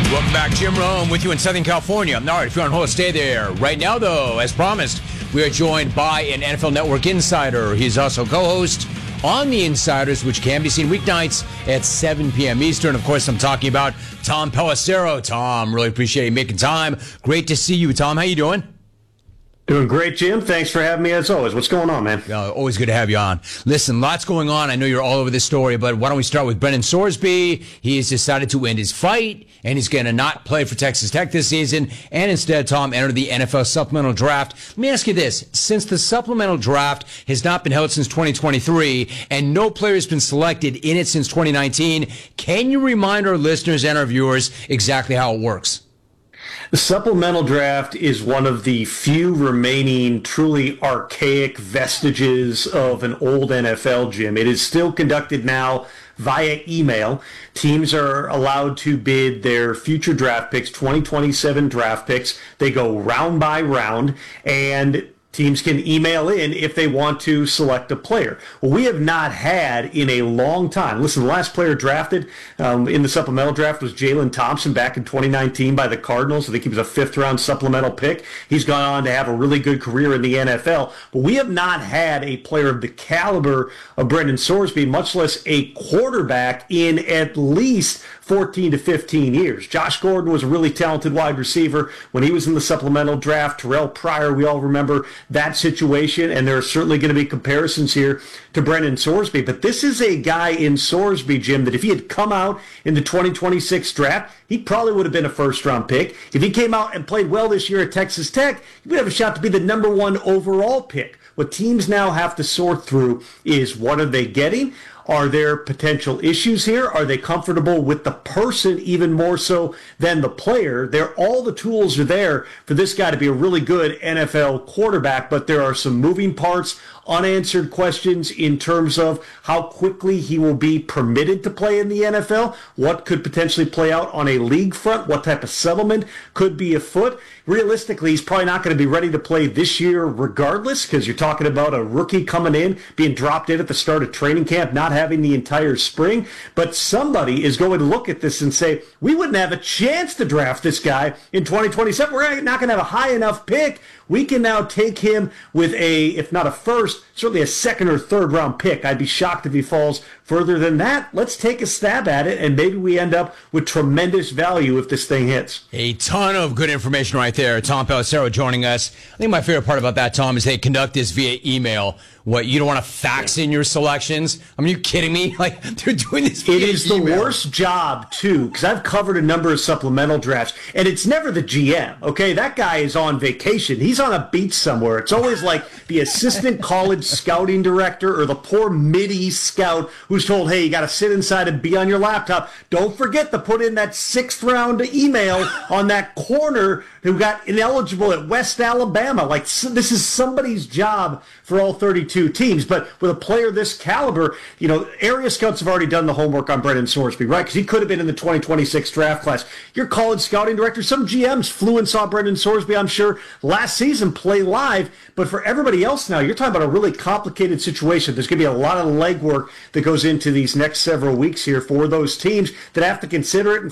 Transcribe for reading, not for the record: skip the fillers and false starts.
Welcome back. Jim Rome with you in Southern California. All right, if you're on hold, stay there. Right now, though, as promised, we are joined by an NFL Network insider. He's also co-host on The Insiders, which can be seen weeknights at 7 p.m. Eastern. Of course, I'm talking about Tom Pelissero. Tom, really appreciate you making time. Great to see you, Tom. How you doing? Doing great, Jim. Thanks for having me as always. What's going on, man? Always good to have you on. Listen, lots going on. I know you're all over this story, but why don't we start with Brendan Sorsby? He has decided to end his fight, and he's going to not play for Texas Tech this season, and instead, Tom, enter the NFL supplemental draft. Let me ask you this. Since the supplemental draft has not been held since 2023, and no player has been selected in it since 2019, can you remind our listeners and our viewers exactly how it works? The supplemental draft is one of the few remaining truly archaic vestiges of an old NFL, Jim. It is still conducted now via email. Teams are allowed to bid their future draft picks, 2027 draft picks. They go round by round, and teams can email in if they want to select a player. Well, we have not had in a long time. Listen, the last player drafted in the supplemental draft was Jalen Thompson back in 2019 by the Cardinals. I think he was a fifth-round supplemental pick. He's gone on to have a really good career in the NFL. But we have not had a player of the caliber of Brendan Sorsby, much less a quarterback, in at least 14 to 15 years. Josh Gordon was a really talented wide receiver when he was in the supplemental draft. Terrell Pryor, we all remember that situation, and there are certainly going to be comparisons here to Brendan Sorsby. But this is a guy in Sorsby, Jim, that if he had come out in the 2026 draft, he probably would have been a first-round pick. If he came out and played well this year at Texas Tech, he would have a shot to be the number one overall pick. What teams now have to sort through is, what are they getting? Are there potential issues here? Are they comfortable with the person even more so than the player? All the tools are there for this guy to be a really good NFL quarterback, but there are some moving parts, unanswered questions in terms of how quickly he will be permitted to play in the NFL, what could potentially play out on a league front, what type of settlement could be afoot. Realistically, he's probably not going to be ready to play this year regardless, because you're talking about a rookie coming in, being dropped in at the start of training camp, not having the entire spring. But somebody is going to look at this and say, we wouldn't have a chance to draft this guy in 2027. We're not going to have a high enough pick. We can now take him with if not a first, certainly a second or third round pick. I'd be shocked if he falls further than that. Let's take a stab at it, and maybe we end up with tremendous value if this thing hits. A ton of good information right there. Tom Pelissero joining us. I think my favorite part about that, Tom, is they conduct this via email. What, you don't want to fax in your selections? I mean, are you kidding me? Like, they're doing this via email. It is the worst job, too, because I've covered a number of supplemental drafts, and it's never the GM, okay? That guy is on vacation. He's on a beach somewhere. It's always like the assistant college scouting director or the poor mid-east scout who's told, hey, you got to sit inside and be on your laptop. Don't forget to put in that sixth-round email on that corner who got ineligible at West Alabama. Like, this is somebody's job for all 32 teams. But with a player this caliber, area scouts have already done the homework on Brendan Sorsby, right? Because he could have been in the 2026 draft class. Your college scouting director, some GMs flew and saw Brendan Sorsby, I'm sure, last season play live. But for everybody else now, you're talking about a really complicated situation. There's going to be a lot of legwork that goes into these next several weeks here for those teams that have to consider it and